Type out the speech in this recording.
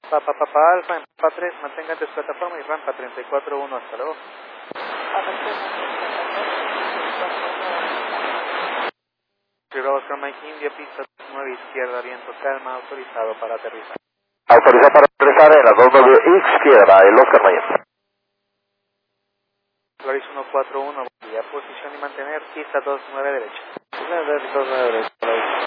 Papa Alfa en Papa 3, mantenga antes plataforma y rampa 34-1, hasta luego. Zero Oscar Mike India, pista 9 izquierda, viento calma, autorizado para aterrizar. Autorizado para aterrizar en la 29 izquierda, el Oscar Miami. Floris 141, posición y mantener, pista 29 derecha. 29 derecha.